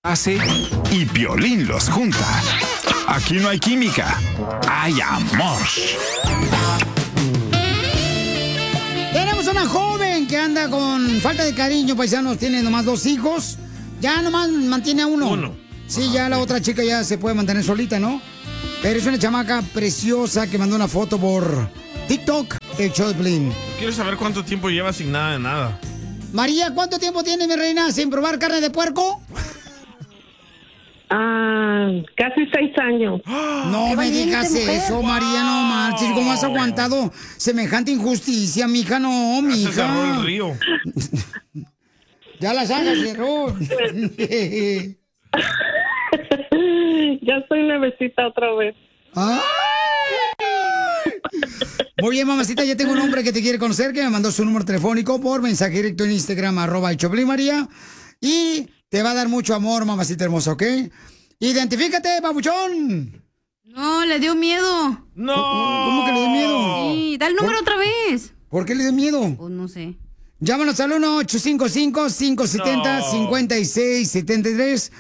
hace y Piolín los junta. Aquí no hay química, hay amor. Tenemos una joven que anda con falta de cariño, paisanos. Tiene nomás 2 hijos. Ya nomás mantiene a uno. Sí, ya la otra chica ya se puede mantener solita, ¿no? Pero es una chamaca preciosa que mandó una foto por TikTok, el show de Piolín. Quiero saber cuánto tiempo lleva sin nada de nada. María, ¿cuánto tiempo tiene, mi reina, sin probar carne de puerco? Casi 6 años. No me digas eso, María, no marches. ¿Cómo has aguantado semejante injusticia, mija? No, mija. Se cerró el río. Ya la saga cerró. Ya estoy nuevecita otra vez. ¡Ay! Muy bien, mamacita, ya tengo un hombre que te quiere conocer, que me mandó su número telefónico por mensaje directo en Instagram, @el María. Y te va a dar mucho amor, mamacita hermosa, ¿ok? Identifícate, papuchón. No, le dio miedo. ¡No! ¿Cómo que le dio miedo? Sí, da el número otra vez. ¿Por qué le dio miedo? Pues no sé. Llámanos al 1-855-570-5673.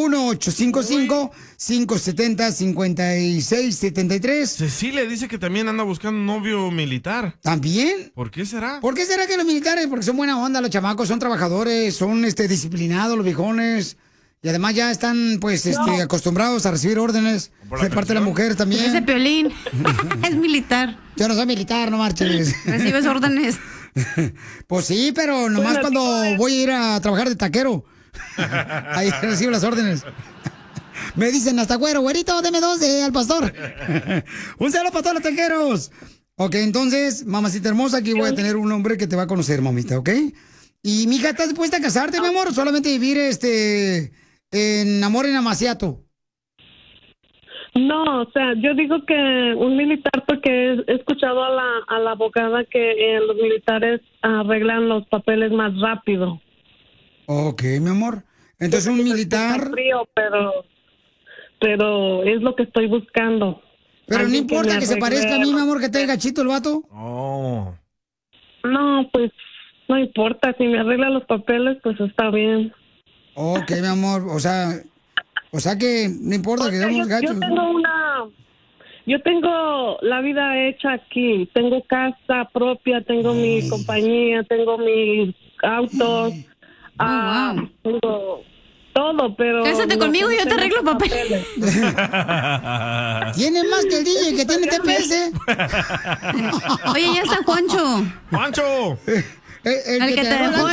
1-855-570-5673. Cecilia dice que también anda buscando un novio militar. ¿También? ¿Por qué será? ¿Por qué será que los militares? Porque son buena onda, los chamacos, son trabajadores, son disciplinados, los viejones. Y además ya están, pues, acostumbrados a recibir órdenes de parte de la mujer también. Ese Piolín es militar. Yo no soy militar, no marches. Recibes órdenes. Pues sí, pero nomás cuando voy a ir a trabajar de taquero. Ahí recibo las órdenes. Me dicen hasta güerito, deme 2 al pastor. Un saludo para todos los taqueros. Ok, entonces, mamacita hermosa, aquí voy a tener un hombre que te va a conocer, mamita, ¿ok? Y, mija, ¿estás dispuesta a casarte, mi amor? ¿O solamente vivir en amor en amaciato? No, o sea, yo digo que un militar, porque he escuchado a la abogada que los militares arreglan los papeles más rápido. Ok, mi amor. Entonces un militar... Está frío, pero es lo que estoy buscando. Pero no importa que se parezca a mí, mi amor, que tenga gachito el vato. Oh. No, pues no importa. Si me arregla los papeles, pues está bien. Ok, mi amor. O sea que no importa que seamos gachos. Yo tengo la vida hecha aquí. Tengo casa propia, tengo mi compañía, tengo mis autos. Tengo todo, pero... Cásate conmigo y yo te arreglo papeles. Tiene más que el DJ que tiene TPS. Oye, ya está Juancho. ¡Juancho! El que te dejó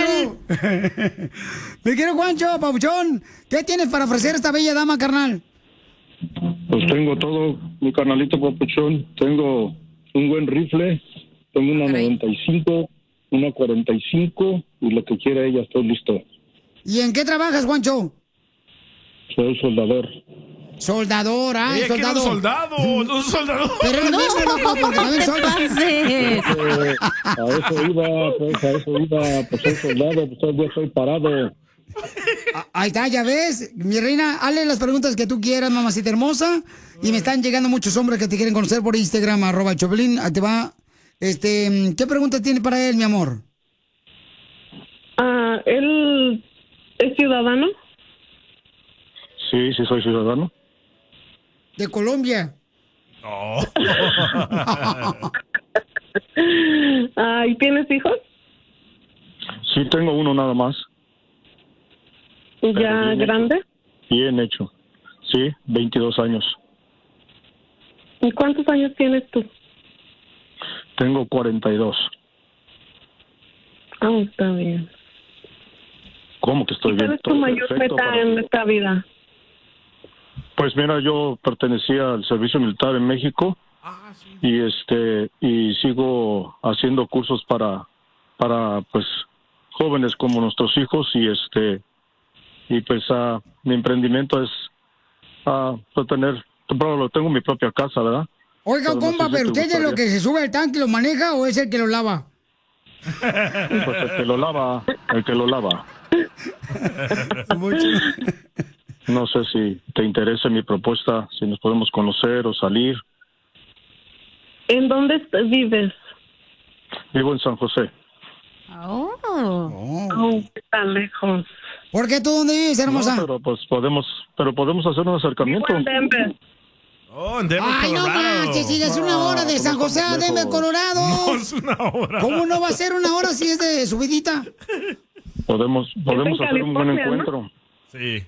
Me quiero, Juancho, papuchón. ¿Qué tienes para ofrecer a esta bella dama, carnal? Pues tengo todo, mi carnalito papuchón. Tengo un buen rifle, tengo una 95, una 45 y lo que quiera ella, estoy listo. ¿Y en qué trabajas, Juancho? Soy soldador. Soldador, soldado. Un soldado, un soldador. Pero es lo mismo, loco, porque también soy A eso iba, pues soy soldado, pues todavía estoy parado. Ahí está, ya ves, mi reina, hazle las preguntas que tú quieras, mamacita hermosa. Y me están llegando muchos hombres que te quieren conocer por Instagram, @Choplin. Ahí te va. ¿Qué pregunta tiene para él, mi amor? ¿Él es ciudadano? Sí, soy ciudadano. De Colombia. Oh. ¿Y tienes hijos? Sí, tengo uno nada más. ¿Ya grande? Bien hecho. Sí, 22 años. ¿Y cuántos años tienes tú? Tengo 42. Está bien. ¿Cómo que estoy bien? ¿Cuál es tu mayor meta en esta vida? Pues mira, yo pertenecía al servicio militar en México y y sigo haciendo cursos para pues jóvenes como nuestros hijos y pues mi emprendimiento es tengo mi propia casa, ¿verdad? Oiga, compa, pero ¿usted es de lo que se sube al tanque y lo maneja o es el que lo lava? Pues el que lo lava. No sé si te interesa mi propuesta, si nos podemos conocer o salir. ¿En dónde vives? Vivo en San José. Está lejos. ¿Por qué tú dónde vives, hermosa? No, pero pues podemos hacer un acercamiento. Vivo en Denver. Oh, en Denver, Ay, no Colorado. manches, si es una hora de San José a Denver, Colorado. No es una hora. ¿Cómo no va a ser una hora si es de subidita? Podemos hacer un buen California, ¿no? encuentro. Sí.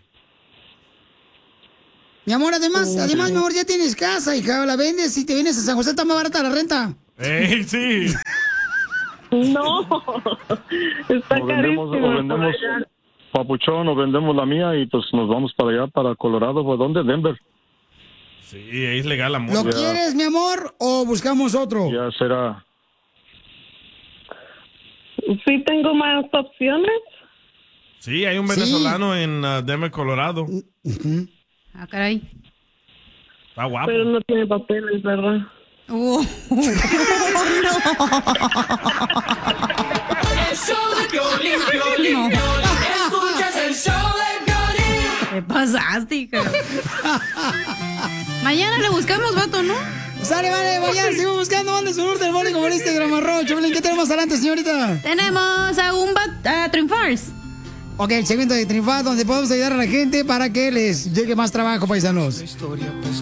Mi amor, además, mi amor, ya tienes casa, hija, la vendes y te vienes a San José, está más barata la renta. ¡Ey, sí! No, está O carísimo. vendemos por allá. papuchón o vendemos la mía y pues nos vamos para allá, para Colorado. ¿Por dónde? Denver. Sí, es legal la ¿Lo música. quieres, mi amor, o buscamos otro? Ya será. Sí tengo más opciones. Sí, hay un Sí. venezolano en Denver, Colorado. Ah, caray. Está guapo. Pero no tiene papeles, ¿verdad? No. ¿Qué pasaste, hija? Mañana le buscamos, vato, ¿no? Sale, vale, mañana sigo buscando. Mande su número telefónico por Instagram, Choplin. ¿Qué tenemos adelante, señorita? Tenemos a un Triunfars. Ok, el segmento de Triunfar, donde podemos ayudar a la gente para que les llegue más trabajo, paisanos.